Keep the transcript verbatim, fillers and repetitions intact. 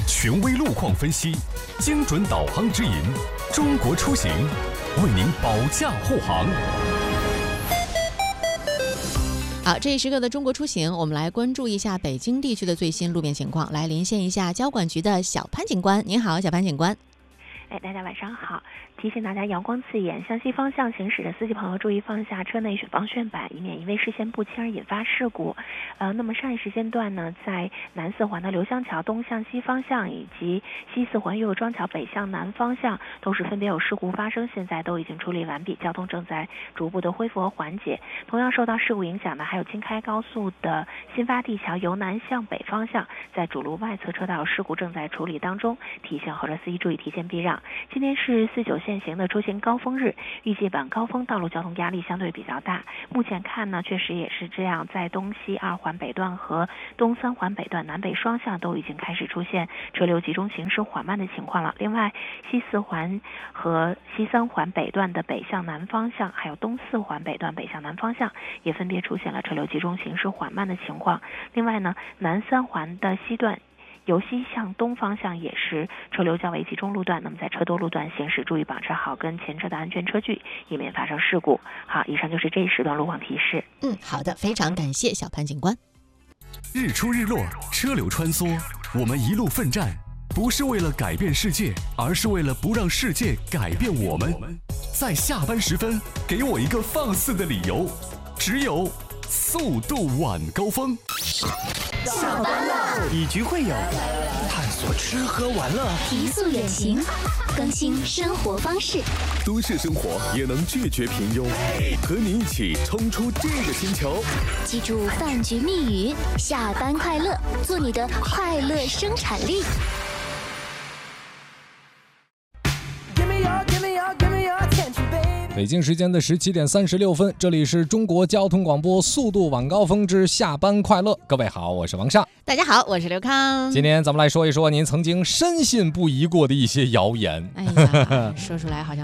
权威路况分析，精准导航指引，中国出行为您保驾护航。 好，这一时刻的中国出行，我们来关注一下北京地区的最新路面情况，来连线一下交管局的小潘警官。您好，小潘警官。 哎，大家晚上好！提醒大家，阳光刺眼，向西方向行驶的司机朋友注意放下车内防眩板，以免因为视线不清而引发事故。呃，那么上一时间段呢，在南四环的刘香桥东向西方向以及西四环岳庄桥北向南方向，都是分别有事故发生，现在都已经处理完毕，交通正在逐步的恢复和缓解。同样受到事故影响的，还有京开高速的新发地桥由南向北方向，在主路外侧车道事故正在处理当中，提醒后车司机注意提前避让。今天是四九限行的出行高峰日，预计晚高峰道路交通压力相对比较大。目前看呢，确实也是这样，在东西二环北段和东三环北段南北双向都已经开始出现车流集中行驶缓慢的情况了。另外，西四环和西三环北段的北向南方向，还有东四环北段北向南方向，也分别出现了车流集中行驶缓慢的情况。另外呢，南三环的西段由西向东方向也是车流较为集中路段，那么在车多路段行驶，注意保持好跟前车的安全车距，以免发生事故。好，以上就是这一时段路况提示。 嗯，好的，非常感谢小潘警官。 日出日落，车流穿梭，我们一路奋战，不是为了改变世界，而是为了不让世界改变我们。在下班时分，给我一个放肆的理由，只有速度晚高峰。 下班了，以局会友，探索吃喝玩乐， 提速远行，更新生活方式。 都市生活也能拒绝平庸，和你一起冲出这个星球。 记住饭局密语：下班快乐，做你的快乐生产力。 北京时间的十七点三十六分，这里是中国交通广播速度晚高峰之下班快乐。各位好，我是王尚。 大家好，我是刘康。 今天咱们来说一说您曾经深信不疑过的一些谣言。 哎呀，说出来好像